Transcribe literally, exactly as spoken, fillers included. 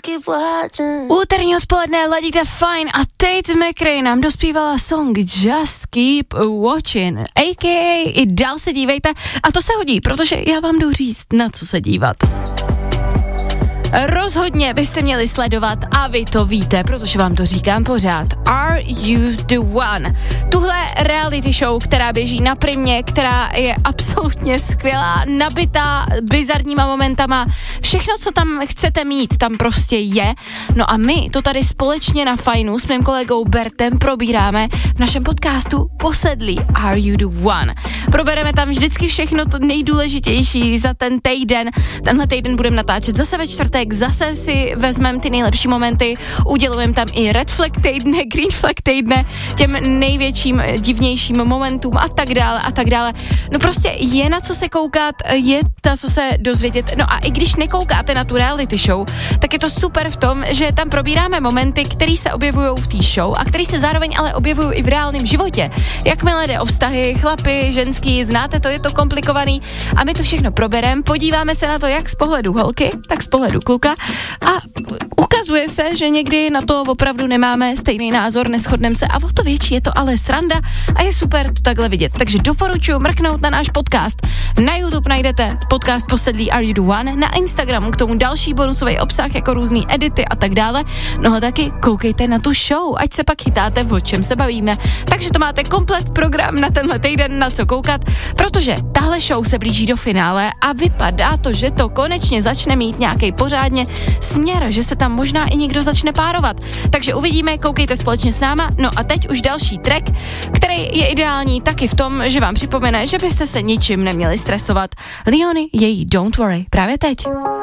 Úterní odpoledne, ladíte fajn a Tate McRae nám dospívala song Just Keep Watching, a ká a i dál se dívejte a to se hodí, protože já vám jdu říct, na co se dívat. Rozhodně byste měli sledovat a vy to víte, protože vám to říkám pořád. Are You The One? Tuhle reality show, která běží na Primě, která je absolutně skvělá, nabitá bizarníma momentama. Všechno, co tam chcete mít, tam prostě je. No a my to tady společně na Fajnu s mým kolegou Bertem probíráme v našem podcastu Posedlí Are You The One. Probereme tam vždycky všechno to nejdůležitější za ten týden. Tenhle týden budeme natáčet zase ve čtvrtek, zase si vezmeme ty nejlepší momenty, udělujeme tam i red flag týdne, green flag týdne, těm největším, divnějším momentům a tak dále a tak dále. No prostě je na co se koukat, je na co se dozvědět. No a i když nekoukáte na tu reality show, tak je to super v tom, že tam probíráme momenty, které se objevují v té show a které se zároveň ale objevují i v reálném životě. Jakmile jde o vztahy, chlapy, ženský, znáte to, je to komplikovaný a my to všechno probereme, podíváme se na to jak z pohledu holky, tak z pohledu kluka a ukazuje se, že někdy na to opravdu nemáme stejný názor, neshodneme se a o to větší je to ale sranda a je super to takhle vidět. Takže doporučuji mrknout na náš podcast. Na YouTube najdete podcast Posedlí Are You The One, na Instagramu k tomu další bonusový obsah jako různý edity a tak dále. No a taky koukejte na tu show, ať se pak chytáte, o čem se bavíme. Takže to máte komplet program na tenhle týden, na co koukat, protože tahle show se blíží do finále a vypadá to, že to konečně začne mít nějaký pořádně směr, že se tam možná i někdo začne párovat. Takže uvidíme, koukejte společně s náma. No a teď už další track, který je ideální taky v tom, že vám připomene, že byste se ničím neměli stresovat. Leony, její Don't Worry, právě teď.